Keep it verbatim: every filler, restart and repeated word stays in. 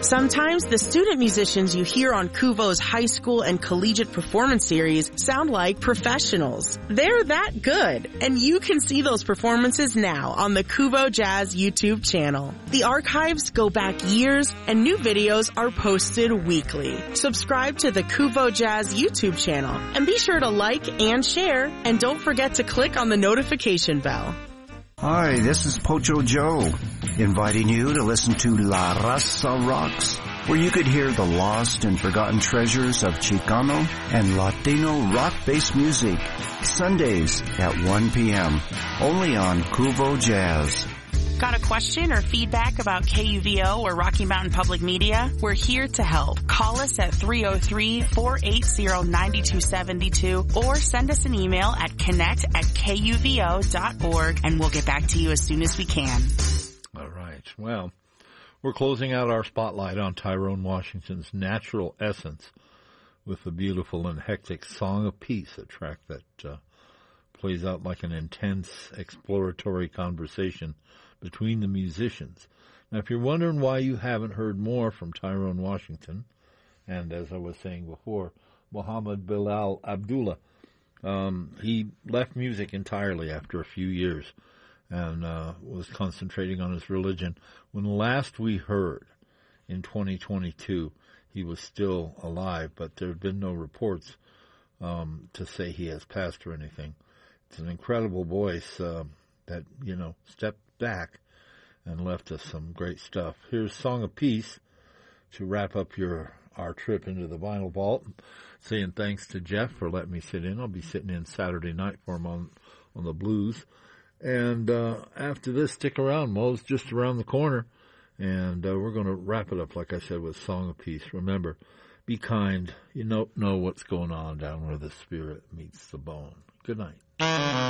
Sometimes the student musicians you hear on Kuvo's high school and collegiate performance series sound like professionals. They're that good, and you can see those performances now on the Kuvo Jazz YouTube channel. The archives go back years, and new videos are posted weekly. Subscribe to the Kuvo Jazz YouTube channel, and be sure to like and share, and don't forget to click on the notification bell. Hi, this is Pocho Joe, inviting you to listen to La Raza Rocks, where you could hear the lost and forgotten treasures of Chicano and Latino rock-based music, Sundays at one p.m., only on Kuvo Jazz. Got a question or feedback about K U V O or Rocky Mountain Public Media? We're here to help. Call us at three oh three, four eight zero, nine two seven two or send us an email at connect at kuvo dot org, and we'll get back to you as soon as we can. All right. Well, we're closing out our spotlight on Tyrone Washington's Natural Essence with the beautiful and hectic Song of Peace, a track that uh, plays out like an intense exploratory conversation between the musicians. Now, if you're wondering why you haven't heard more from Tyrone Washington, and as I was saying before, Muhammad Bilal Abdullah, um, he left music entirely after a few years and uh, was concentrating on his religion. When last we heard, in twenty twenty-two, he was still alive, but there have been no reports um, to say he has passed or anything. It's an incredible voice uh, that, you know, stepped back and left us some great stuff. Here's Song of Peace to wrap up your our trip into the vinyl vault. Saying thanks to Jeff for letting me sit in. I'll be sitting in Saturday night for him on, on the blues. And uh, after this, stick around. Mo's just around the corner. And uh, we're going to wrap it up, like I said, with Song of Peace. Remember, be kind. You don't know what's going on down where the spirit meets the bone. Good night.